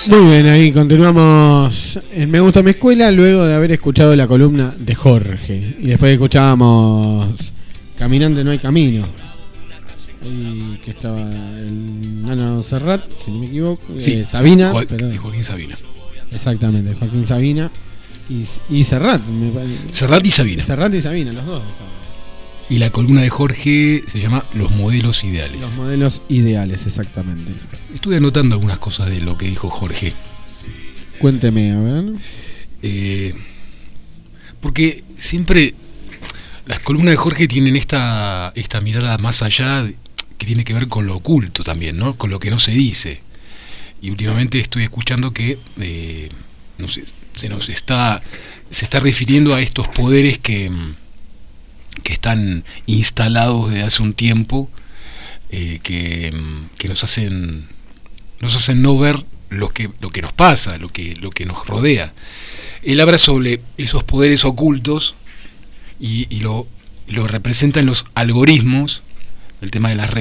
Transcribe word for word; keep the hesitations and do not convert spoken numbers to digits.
Muy bien, ahí continuamos en Me Gusta Mi Escuela, luego de haber escuchado la columna de Jorge. Y después escuchábamos Caminante no hay camino. Y que estaba el Nano Serrat, si no me equivoco. Sí, eh, Sabina. Jo- perdón. Joaquín Sabina. Exactamente, Joaquín Sabina. Y, y Serrat. Me, Serrat y Sabina. Serrat y Sabina, los dos estaban. Y la columna de Jorge se llama Los modelos ideales. Los modelos ideales, exactamente. Estuve anotando algunas cosas de lo que dijo Jorge. Cuénteme, a ver. Eh, porque siempre las columnas de Jorge tienen esta, esta mirada más allá, que tiene que ver con lo oculto también, ¿no? Con lo que no se dice. Y últimamente estoy escuchando que eh, no sé, se nos está se está refiriendo a estos poderes que, que están instalados desde hace un tiempo, eh, que, que nos hacen nos hacen no ver lo que lo que nos pasa, lo que lo que nos rodea. Él habla sobre esos poderes ocultos y, y lo, lo representa en los algoritmos, el tema de las redes.